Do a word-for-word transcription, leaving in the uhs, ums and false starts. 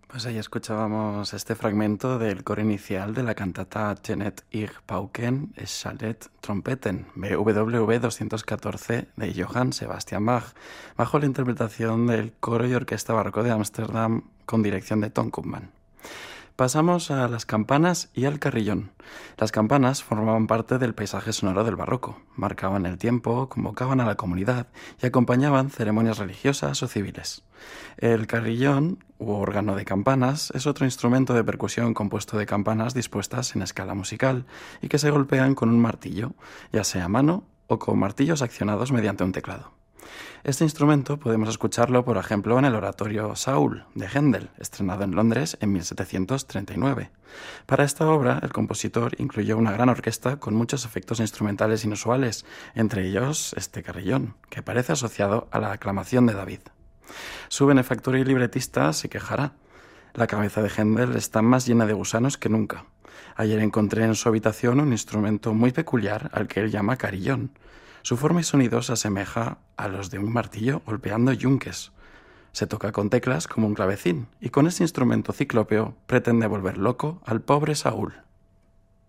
Pues ahí escuchábamos este fragmento del coro inicial de la cantata Jeanette Ich Pauken Chalet Trompeten, B W V doscientos catorce de Johann Sebastian Bach, bajo la interpretación del coro y orquesta barroco de Ámsterdam con dirección de Ton Koopman. Pasamos a las campanas y al carrillón. Las campanas formaban parte del paisaje sonoro del barroco, marcaban el tiempo, convocaban a la comunidad y acompañaban ceremonias religiosas o civiles. El carrillón, u órgano de campanas, es otro instrumento de percusión compuesto de campanas dispuestas en escala musical y que se golpean con un martillo, ya sea a mano o con martillos accionados mediante un teclado. Este instrumento podemos escucharlo, por ejemplo, en el oratorio Saúl de Händel, estrenado en Londres en mil setecientos treinta y nueve. Para esta obra, el compositor incluyó una gran orquesta con muchos efectos instrumentales inusuales, entre ellos este carrillón, que parece asociado a la aclamación de David. Su benefactor y libretista se quejará. La cabeza de Händel está más llena de gusanos que nunca. Ayer encontré en su habitación un instrumento muy peculiar al que él llama carillón. Su forma y sonido se asemeja a los de un martillo golpeando yunques. Se toca con teclas como un clavecín y con ese instrumento ciclópeo pretende volver loco al pobre Saúl.